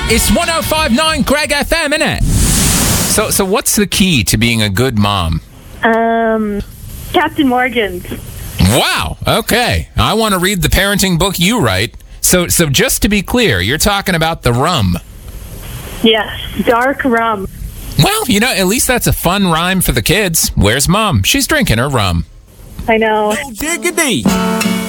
It's 105.9 Greg FM, innit? So what's the key to being a good mom? Captain Morgan's. Wow. Okay. I want to read the parenting book you write. So just to be clear, you're talking about the rum. Yes, dark rum. Well, at least that's a fun rhyme for the kids. Where's Mom? She's drinking her rum. I know. Oh, diggity.